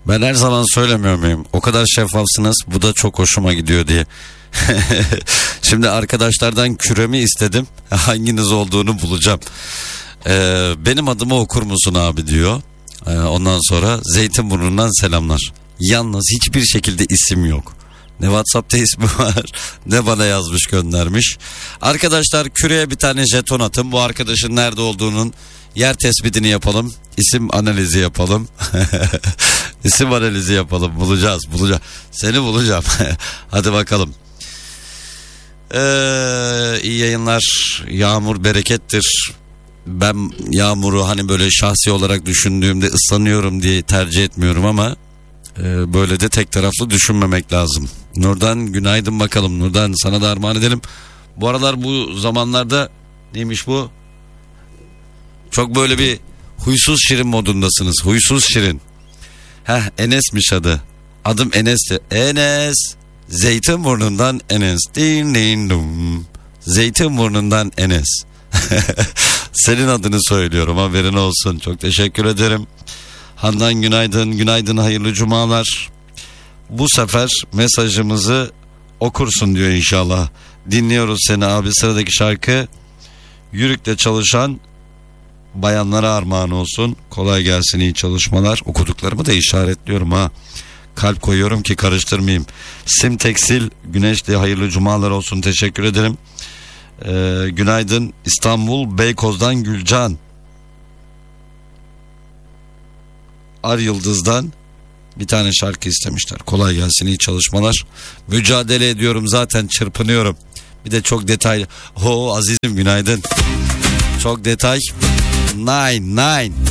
Ben her zaman söylemiyor muyum? O kadar şeffafsınız, bu da çok hoşuma gidiyor diye. Şimdi arkadaşlardan küremi istedim. Hanginiz olduğunu bulacağım. Benim adımı okur musun abi diyor. Ondan sonra Zeytinburnu'ndan selamlar. Yalnız hiçbir şekilde isim yok. Ne WhatsApp'ta ismi var, ne bana yazmış göndermiş. Arkadaşlar küreye bir tane jeton atın. Bu arkadaşın nerede olduğunun yer tespitini yapalım. İsim analizi yapalım. İsim analizi yapalım. Bulacağız. Seni bulacağım. Hadi bakalım. İyi yayınlar. Yağmur berekettir. Ben yağmuru hani böyle şahsi olarak düşündüğümde ıslanıyorum diye tercih etmiyorum ama böyle de tek taraflı düşünmemek lazım. Nurdan günaydın bakalım. Nurdan sana da armağan edelim. Bu aralar bu zamanlarda neymiş bu? Çok böyle bir huysuz şirin modundasınız. Huysuz şirin. Enes'miş adı. Adım Enes'ti. Enes. Zeytinburnu'ndan Enes. Din din dum. Zeytinburnu'ndan Enes. Senin adını söylüyorum, haberin olsun. Çok teşekkür ederim. Handan günaydın. Günaydın, hayırlı cumalar. Bu sefer mesajımızı okursun diyor inşallah. Dinliyoruz seni abi. Sıradaki şarkı Yürük'te çalışan bayanlara armağan olsun. Kolay gelsin, iyi çalışmalar. Okuduklarımı da işaretliyorum ha. Kalp koyuyorum ki karıştırmayayım. Sim Tekstil Güneşli hayırlı cumalar olsun. Teşekkür ederim. Günaydın İstanbul Beykoz'dan Gülcan. Ar Yıldız'dan bir tane şarkı istemişler. Kolay gelsin, iyi çalışmalar. Mücadele ediyorum, zaten çırpınıyorum. Bir de çok detaylı. Azizim günaydın. Çok detay. Nine.